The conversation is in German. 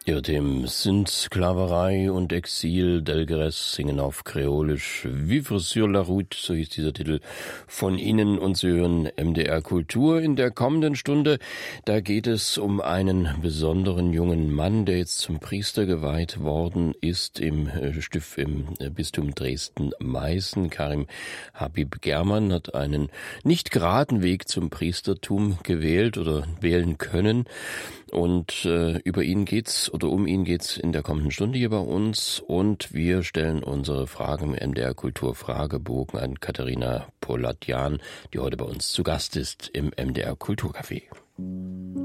Ihre Themen sind Sklaverei und Exil. Delgeres singen auf Kreolisch. Vivre sur la route, so hieß dieser Titel von Ihnen. Und Sie hören MDR Kultur in der kommenden Stunde. Da geht es um einen besonderen jungen Mann, der jetzt zum Priester geweiht worden ist im Bistum Dresden-Meißen. Karim Habib German hat einen nicht geraden Weg zum Priestertum gewählt oder wählen können. Und um ihn geht's in der kommenden Stunde hier bei uns, und wir stellen unsere Fragen im MDR Kultur Fragebogen an Katharina Polatjan, die heute bei uns zu Gast ist im MDR Kulturcafé.